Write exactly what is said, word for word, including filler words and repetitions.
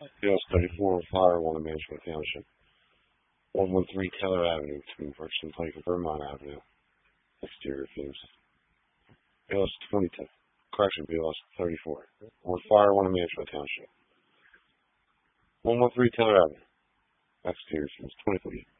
B L S thirty-four with fire, one in Management Township. one one three Taylor Avenue between First and Pike and Vermont Avenue. Exterior fumes. B L S twenty-two. Correction, B L S thirty-four. One fire, one in Management Township. one one three Taylor Avenue. Exterior fumes. twenty-three.